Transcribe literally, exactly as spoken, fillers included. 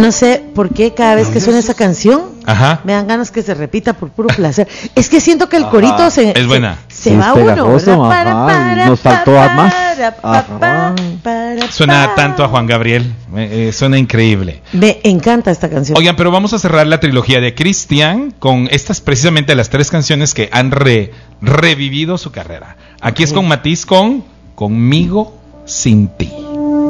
no sé por qué cada vez que suena esa canción, Ajá. me dan ganas que se repita por puro placer. Es que siento que el Ajá. corito se, Es buena. se, se va Es uno, pegajoso, ¿verdad? ajá, Para, para, nos faltó para, más. para, para, para, Suena para. tanto a Juan Gabriel. Eh, eh, suena increíble. Me encanta esta canción. Oigan, pero vamos a cerrar la trilogía de Cristian con estas precisamente las tres canciones que han re, revivido su carrera. Aquí es con Matiz con Conmigo sin ti.